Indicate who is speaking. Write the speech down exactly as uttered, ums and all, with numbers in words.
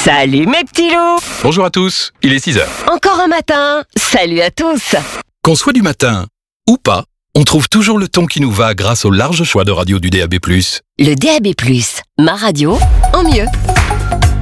Speaker 1: Salut mes petits loups!
Speaker 2: Bonjour à tous, il est six heures.
Speaker 1: Encore un matin! Salut à tous!
Speaker 2: Qu'on soit du matin ou pas, on trouve toujours le ton qui nous va grâce au large choix de radio du D A B plus.
Speaker 1: Le D A B plus, ma radio en mieux.